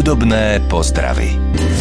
Hudobné pozdravy.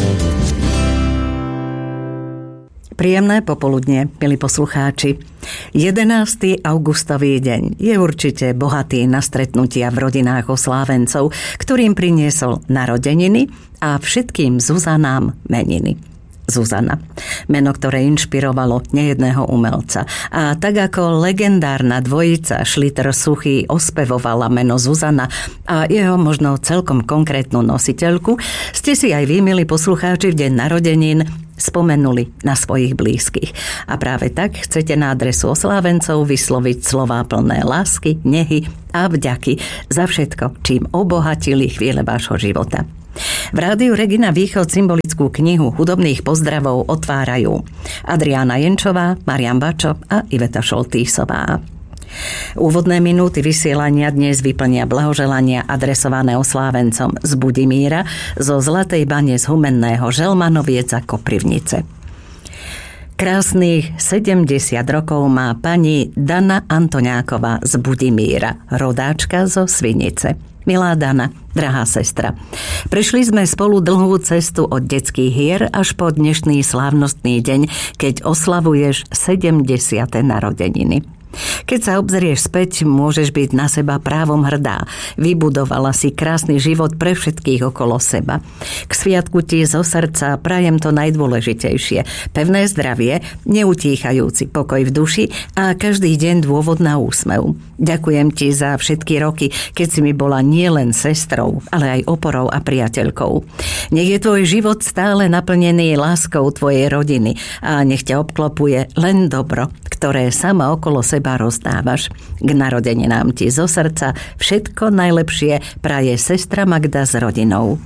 Príjemné popoludne, milí poslucháči. 11. augustový deň je určite bohatý na stretnutia v rodinách oslávencov, ktorým priniesol narodeniny a všetkým Zuzanám meniny. Zuzana, meno, ktoré inšpirovalo nejedného umelca. A tak ako legendárna dvojica Schlitter Suchý ospevovala meno Zuzana a jeho možno celkom konkrétnu nositeľku, ste si aj vy, milí poslucháči, v deň narodenín spomenuli na svojich blízkych. A práve tak chcete na adresu oslávencov vysloviť slová plné lásky, nehy a vďaky za všetko, čím obohatili chvíle vášho života. V rádiu Regina Východ symbolickú knihu hudobných pozdravov otvárajú Adriána Jenčová, Marian Bačo a Iveta Šoltýsová. Úvodné minúty vysielania dnes vyplnia blahoželania adresované oslávencom z Budimíra, zo Zlatej Bane, z Humenného, Želmanovieca, Koprivnice. Krásnych 70 rokov má pani Dana Antoniáková z Budimíra, rodáčka zo Svinice. Milá Dana, drahá sestra, prešli sme spolu dlhú cestu od detských hier až po dnešný slávnostný deň, keď oslavuješ 70. narodeniny. Keď sa obzrieš späť, môžeš byť na seba právom hrdá. Vybudovala si krásny život pre všetkých okolo seba. K sviatku ti zo srdca prajem to najdôležitejšie. Pevné zdravie, neutíchajúci pokoj v duši a každý deň dôvod na úsmev. Ďakujem ti za všetky roky, keď si mi bola nielen sestrou, ale aj oporou a priateľkou. Nech je tvoj život stále naplnený láskou tvojej rodiny a nech ťa obklopuje len dobro, ktoré sama okolo seba rozdávaš. K narodeninám ti zo srdca všetko najlepšie praje sestra Magda s rodinou.